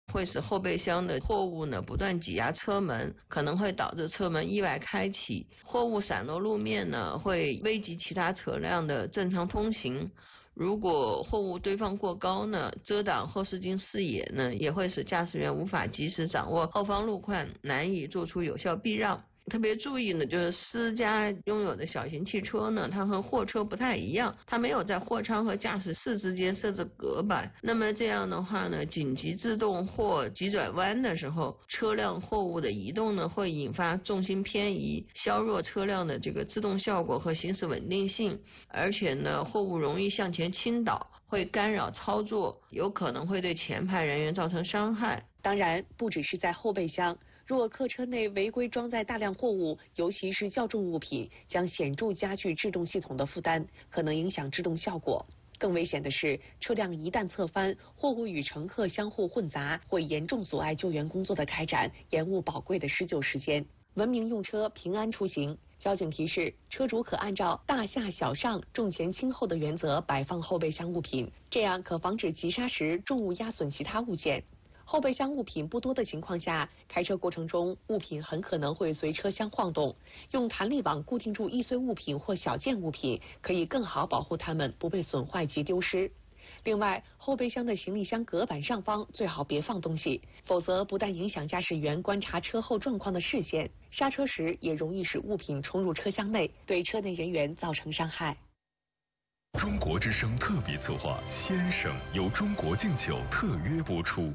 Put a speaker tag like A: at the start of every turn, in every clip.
A: 会使后备箱的货物呢不断挤压车门，可能会导致车门意外开启。货物散落路面呢，会危及其他车辆的正常通行。如果货物堆放过高呢，遮挡后视镜视野呢，也会使驾驶员无法及时掌握后方路况，难以做出有效避让。特别注意呢，就是私家拥有的小型汽车呢，它和货车不太一样，它没有在货舱和驾驶室之间设置隔板。那么这样的话呢，紧急制动或急转弯的时候，车辆货物的移动呢，会引发重心偏移，削弱车辆的这个制动效果和行驶稳定性，而且呢，货物容易向前倾倒，会干扰操作，有可能会对前排人员造成伤害。
B: 当然，不只是在后备箱，若客车内违规装载大量货物，尤其是较重物品，将显著加剧制动系统的负担，可能影响制动效果。更危险的是，车辆一旦侧翻，货物与乘客相互混杂，会严重阻碍救援工作的开展，延误宝贵的施救时间。文明用车，平安出行。交警提示，车主可按照大下小上、重前轻后的原则摆放后备箱物品，这样可防止急刹时重物压损其他物件。后备箱物品不多的情况下，开车过程中物品很可能会随车厢晃动，用弹力网固定住易碎物品或小件物品，可以更好保护它们不被损坏及丢失。另外，后备箱的行李箱隔板上方最好别放东西，否则不但影响驾驶员观察车后状况的视线，刹车时也容易使物品冲入车厢内，对车内人员造成伤害。
C: 中国之声特别策划《先生》由中国敬酒特约播出。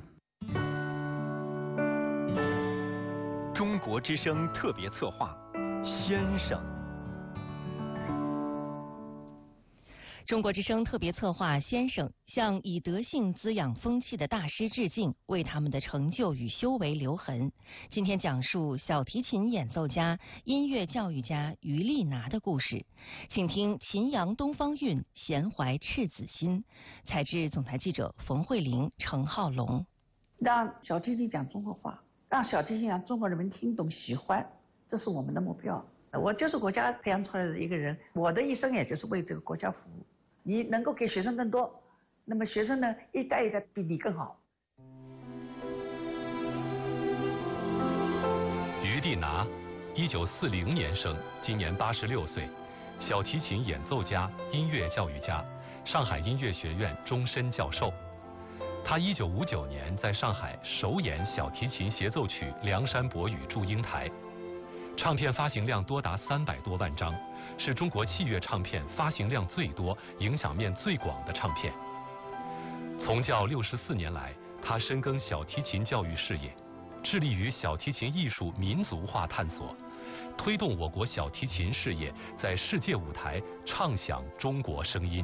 D: 中国之声特别策划《先生》。
E: 中国之声特别策划《先生》向以德性滋养风气的大师致敬，为他们的成就与修为留痕。今天讲述小提琴演奏家、音乐教育家于丽娜的故事，请听秦阳东方韵，弦怀赤子心。采制总台记者冯慧玲、程浩龙。
F: 让小提琴讲中国话，让小提琴让中国人民听懂喜欢，这是我们的目标。我就是国家培养出来的一个人，我的一生也就是为这个国家服务。你能够给学生更多，那么学生呢一代一代比你更好。
C: 于丽娜，1940年生，今年86岁，小提琴演奏家、音乐教育家，上海音乐学院终身教授。他1959年在上海首演小提琴协奏曲《梁山伯与祝英台》，唱片发行量多达300多万张，是中国器乐唱片发行量最多、影响面最广的唱片。从教64年来，他深耕小提琴教育事业，致力于小提琴艺术民族化探索，推动我国小提琴事业在世界舞台唱响中国声音。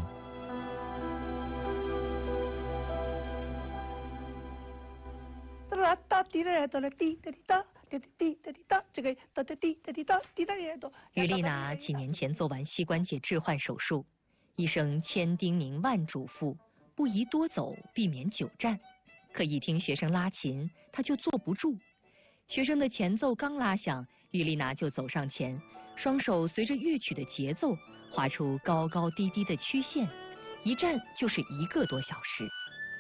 G: 于丽娜几年前做完膝关节置换手术，医生千叮咛万嘱咐，不宜多走，避免久站。可一听学生拉琴，她就坐不住。学生的前奏刚拉响，于丽娜就走上前，双手随着乐曲的节奏画出高高低低的曲线，一站就是1个多小时。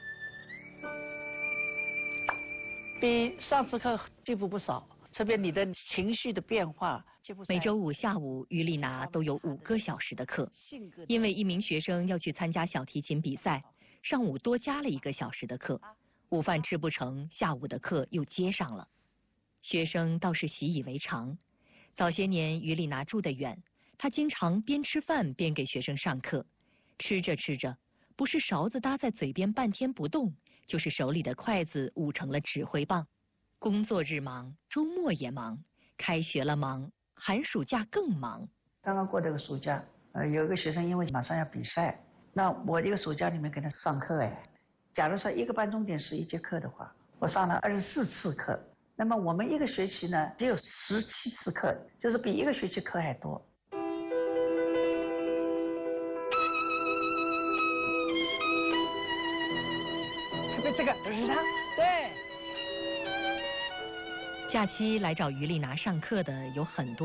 F: 比上次课进步不少，特别你的情绪的变化。
G: 每周5下午，于丽娜都有5个小时的课，因为一名学生要去参加小提琴比赛，上午多加了1个小时的课，午饭吃不成，下午的课又接上了。学生倒是习以为常。早些年，于丽娜住得远，她经常边吃饭边给学生上课，吃着吃着，不是勺子搭在嘴边半天不动，就是手里的筷子捂成了指挥棒。工作日忙，周末也忙，开学了忙，寒暑假更忙。
F: 刚刚过这个暑假，有一个学生因为马上要比赛，那我这个暑假里面给他上课假如说1个半钟点是1节课的话，我上了24次课。那么我们1个学期呢，只有17次课，就是比1个学期课还多。这个就是他，对。
G: 假期来找于丽娜上课的有很多。